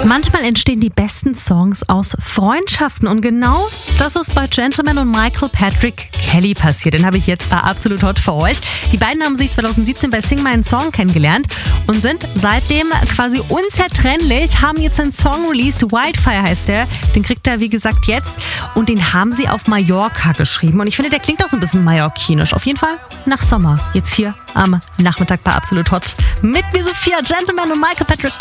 Manchmal entstehen die besten Songs aus Freundschaften und genau das ist bei Gentleman und Michael Patrick Kelly passiert. Den habe ich jetzt bei Absolut Hot für euch. Die beiden haben sich 2017 bei Sing meinen Song kennengelernt und sind seitdem quasi unzertrennlich, haben jetzt einen Song released, Wildfire heißt der. Den kriegt er wie gesagt jetzt und den haben sie auf Mallorca geschrieben und ich finde, der klingt auch so ein bisschen mallorquinisch. Auf jeden Fall nach Sommer. Jetzt hier am Nachmittag bei Absolut Hot mit mir Sophia, Gentleman und Michael Patrick